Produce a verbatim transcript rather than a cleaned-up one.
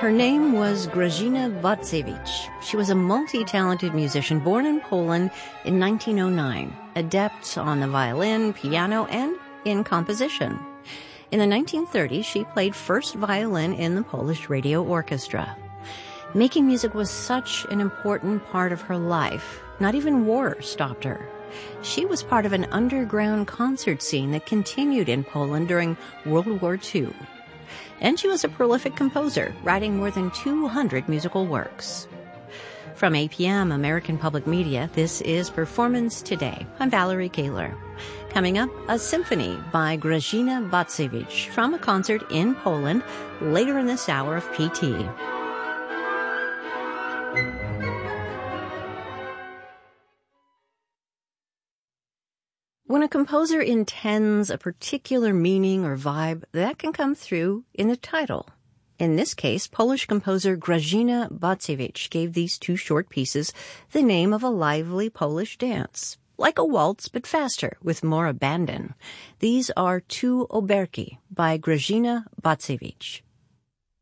Her name was Grażyna Bacewicz. She was a multi-talented musician born in Poland in nineteen oh nine, adept on the violin, piano, and in composition. In the nineteen thirties, she played first violin in the Polish radio orchestra. Making music was such an important part of her life. Not even war stopped her. She was part of an underground concert scene that continued in Poland during World War Two. And she was a prolific composer, writing more than two hundred musical works. From A P M, American Public Media, this is Performance Today. I'm Valerie Kaler. Coming up, a symphony by Grażyna Bacewicz from a concert in Poland later in this hour of P T. When a composer intends a particular meaning or vibe, that can come through in the title. In this case, Polish composer Grażyna Bacewicz gave these two short pieces the name of a lively Polish dance. Like a waltz, but faster, with more abandon. These are Two Oberki by Grażyna Bacewicz.